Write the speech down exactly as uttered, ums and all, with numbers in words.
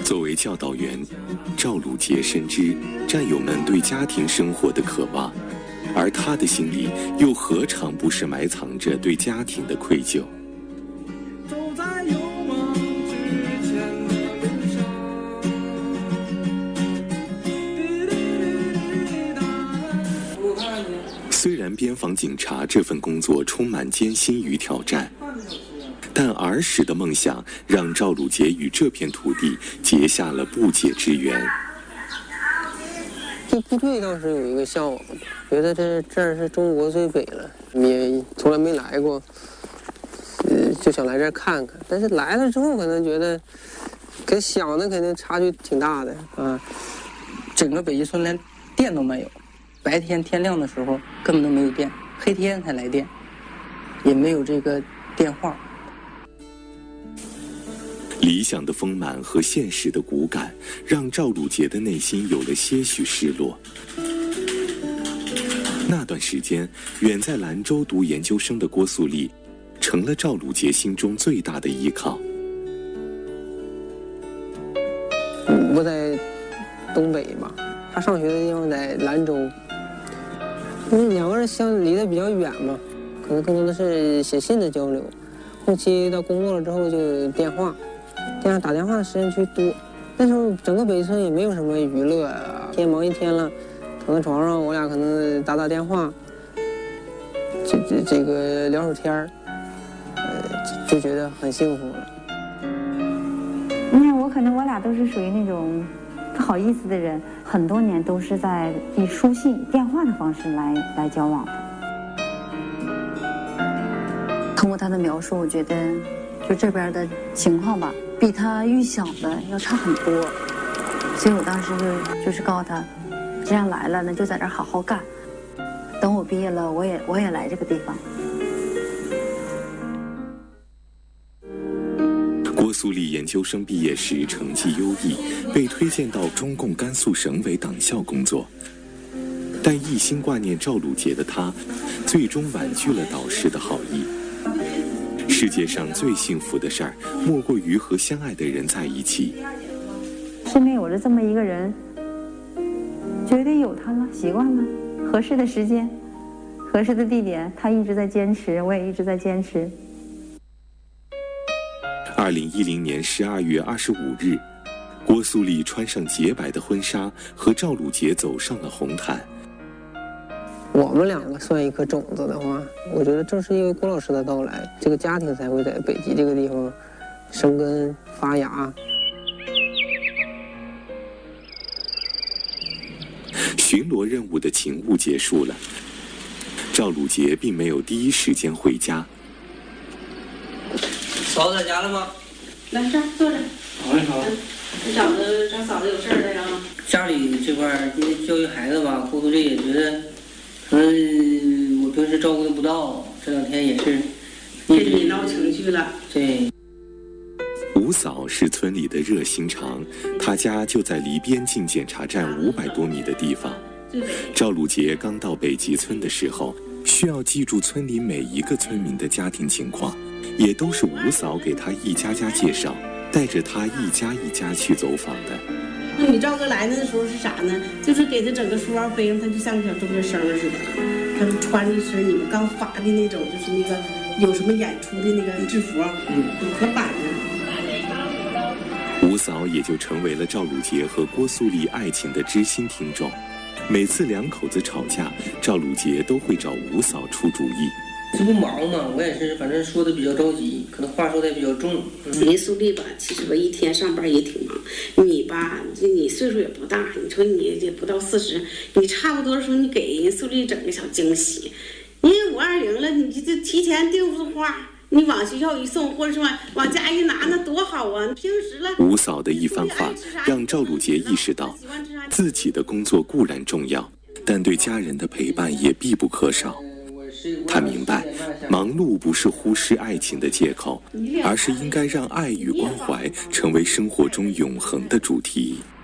作为教导员，赵鲁杰深知战友们对家庭生活的渴望，而他的心里又何尝不是埋藏着对家庭的愧疚？虽然边防警察这份工作充满艰辛与挑战，但儿时的梦想让赵鲁杰与这片土地结下了不解之缘。 对部队当时有一个向往，觉得这这儿是中国最北了，也从来没来过，呃，就想来这儿看看。但是来了之后，可能觉得跟想的肯定差距挺大的啊。 整个北极村连电都没有，白天天亮的时候根本都没有电，黑天才来电，也没有这个电话。 理想的丰满和现实的骨感，让赵鲁杰的内心有了些许失落。那段时间，远在兰州读研究生的郭素丽，成了赵鲁杰心中最大的依靠。 我在东北嘛，他上学的地方在兰州，因为两个人相离得比较远嘛，可能更多的是写信的交流。后期到工作了之后就电话。这样打电话的时间去多，那时候整个北村也没有什么娱乐啊，天忙一天了，躺在床上，我俩可能打打电话，这这这个聊会儿天儿，呃，就觉得很幸福了。 你看，我可能我俩都是属于那种不好意思的人，很多年都是在以书信、电话的方式来来交往的。通过他的描述，我觉得就这边的情况吧，比他预想的要差很多，所以我当时就就是告诉他，既然来了，那就在这儿好好干。等我毕业了，我也我也来这个地方。 郭素丽研究生毕业时成绩优异，被推荐到中共甘肃省委党校工作。但一心挂念赵鲁杰的他，最终婉拒了导师的好意。世界上最幸福的事儿，莫过于和相爱的人在一起。 身边有着这么一个人，觉得有他了，习惯了，合适的时间，合适的地点，他一直在坚持，我也一直在坚持。 二零一零年十二月二十五日，郭素丽穿上洁白的婚纱，和赵鲁杰走上了红毯。 我们两个算一颗种子的话，我觉得正是因为郭老师的到来，这个家庭才会在北极这个地方生根发芽。 巡逻任务的勤务结束了，赵鲁杰并没有第一时间回家。 嫂子在家了吗？ 来这儿坐着。 好嘞，好。 你嫂子找嫂子有事儿来着？ 家里这块儿因为教育孩子吧，郭素丽也觉得。嗯，我平时照顾的不到，这两天也是给你闹情绪了。 对。 吴嫂是村里的热心肠，她家就在离边境检查站五百多米的地方。赵鲁杰刚到北极村的时候，需要记住村里每一个村民的家庭情况，也都是吴嫂给他一家家介绍，带着他一家一家去走访的。 那你赵哥来那时候是啥呢？就是给他整个书包背上，他就像个小中学生似的。他是穿着一身你们刚发的那种，就是那个有什么演出的那个制服，嗯，可板了。 吴嫂也就成为了赵鲁杰和郭素丽爱情的知心听众。每次两口子吵架，赵鲁杰都会找吴嫂出主意。 这不忙嘛，我也是，反正说的比较着急，可能话说的也比较重。 人素丽吧，其实吧一天上班也挺忙。你吧，这你岁数也不大，你说你也不到四十，你差不多的时候你给人素丽整个小惊喜。你五二零了，你就提前订幅花，你往学校一送，或者说往家一拿，那多好啊！平时了。 吴嫂的一番话，让赵鲁杰意识到，自己的工作固然重要，但对家人的陪伴也必不可少。他明白，忙碌不是忽视爱情的借口，而是应该让爱与关怀成为生活中永恒的主题。